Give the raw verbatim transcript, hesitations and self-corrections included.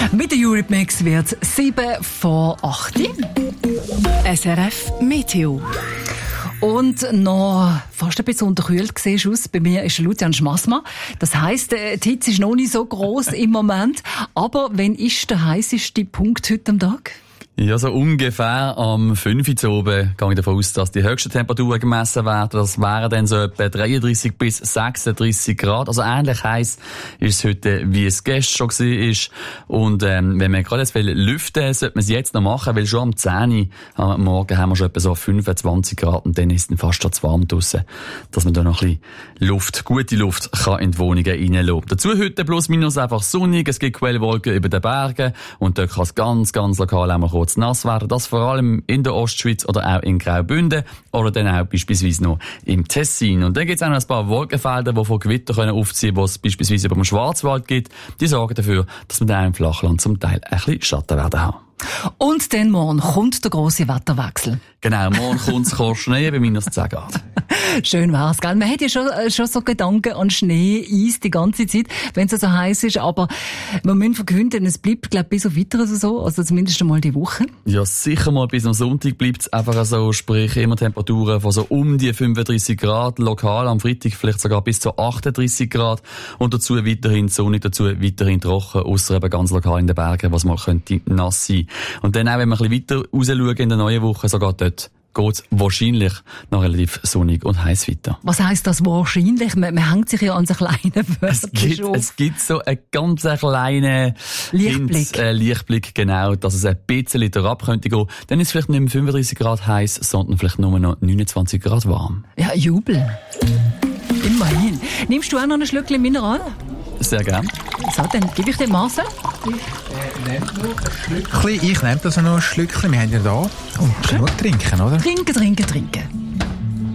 Mit der Eurythmics wird es sieben vor acht. S R F Meteo. Und noch fast ein bisschen unterkühlt siehst du aus. Bei mir ist Lucian Schmassmann. Das heisst, die Hitze ist noch nicht so gross im Moment. Aber wann ist der heisseste Punkt heute am Tag? Ja, so ungefähr am fünf Uhr oben gehe ich davon aus, dass die höchsten Temperaturen gemessen werden. Das wären dann so etwa dreiunddreissig bis sechsunddreissig Grad. Also ähnlich heiß ist es heute, wie es gestern schon war. Und ähm, wenn man gerade jetzt will lüften, sollte man es jetzt noch machen, weil schon am zehn Uhr am Morgen haben wir schon etwa so fünfundzwanzig Grad und dann ist es fast schon zu warm draussen, dass man da noch ein bisschen Luft, gute Luft kann in die Wohnungen reinlassen. Dazu heute plus minus einfach sonnig, es gibt Quellwolken über den Bergen und dort kann es ganz, ganz lokal auch mal kurz nass werden. Das vor allem in der Ostschweiz oder auch in Graubünden oder dann auch beispielsweise noch im Tessin. Und dann gibt es auch noch ein paar Wolkenfelder, die von Gewitter können aufziehen können, die es beispielsweise über dem Schwarzwald gibt. Die sorgen dafür, dass wir dann auch im Flachland zum Teil ein bisschen Schatten werden haben. Und dann morgen kommt der grosse Wetterwechsel. Genau, morgen kommt es Schnee bei minus zehn Grad. Schön wär's, gell? Man hat ja schon, schon so Gedanken an Schnee, Eis die ganze Zeit, wenn es so heiß ist, aber wir müssen verkünden, es bleibt, glaube ich, bis auf weiteres so, also zumindest einmal die Woche. Ja, sicher mal bis am Sonntag bleibt es einfach so, sprich immer Temperaturen von so um die fünfunddreissig Grad, lokal am Freitag vielleicht sogar bis zu achtunddreissig Grad und dazu weiterhin sonnig, dazu weiterhin trocken, ausser eben ganz lokal in den Bergen, was mal könnte nass sein. Und dann auch, wenn wir ein bisschen weiter raus schauen in der neuen Woche, sogar dort geht es wahrscheinlich noch relativ sonnig und heiß weiter. Was heisst das wahrscheinlich? Man, man hängt sich ja an so kleinen Wörtern es gibt, es gibt so einen ganz kleinen Lichtblick. Hint, äh, Lichtblick, genau, dass es ein bisschen herab könnte gehen. Dann ist es vielleicht nicht mehr fünfunddreissig Grad heiß, sondern vielleicht nur noch neunundzwanzig Grad warm. Ja, Jubel. Immerhin. Nimmst du auch noch ein Schlückchen Mineral? Sehr gern. So, dann gebe ich dir Marcel. Ich nehme noch ein Schlückchen. Ich nehme also noch ein Schlückchen. Wir haben ja da. Und genug trinken, oder? Trinken, trinken, trinken.